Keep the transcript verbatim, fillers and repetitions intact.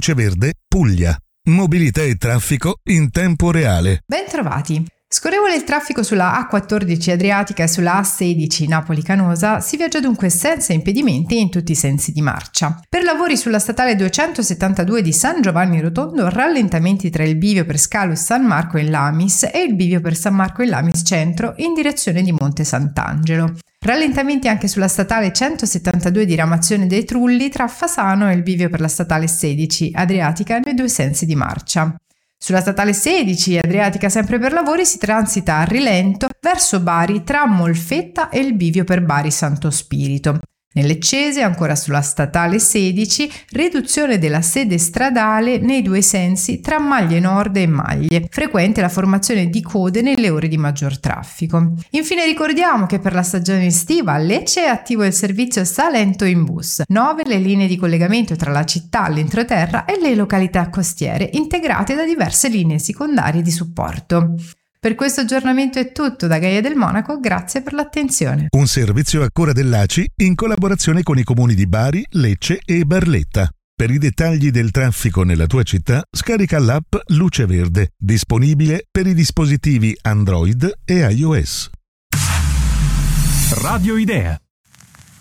Luce Verde, Puglia. Mobilità e traffico in tempo reale. Bentrovati. Scorrevole il traffico sulla A quattordici Adriatica e sulla A sedici Napoli-Canosa, si viaggia dunque senza impedimenti in tutti i sensi di marcia. Per lavori sulla statale duecentosettantadue di San Giovanni Rotondo, rallentamenti tra il bivio per Scalo e San Marco in Lamis e il bivio per San Marco in Lamis Centro in direzione di Monte Sant'Angelo. Rallentamenti anche sulla statale centosettantadue di Ramazione dei Trulli tra Fasano e il bivio per la statale sedici Adriatica nei due sensi di marcia. Sulla statale sedici Adriatica, sempre per lavori, si transita a rilento verso Bari tra Molfetta e il bivio per Bari Santo Spirito. Nell'Eccese, ancora sulla statale sedici, riduzione della sede stradale nei due sensi tra Maglie Nord e Maglie, frequente la formazione di code nelle ore di maggior traffico. Infine ricordiamo che per la stagione estiva a Lecce è attivo il servizio Salento in bus, nove le linee di collegamento tra la città, l'entroterra e le località costiere, integrate da diverse linee secondarie di supporto. Per questo aggiornamento è tutto da Gaia del Monaco, grazie per l'attenzione. Un servizio a cura dell'A C I in collaborazione con i comuni di Bari, Lecce e Barletta. Per i dettagli del traffico nella tua città, scarica l'app Luce Verde, disponibile per i dispositivi Android e iOS. Radio Idea.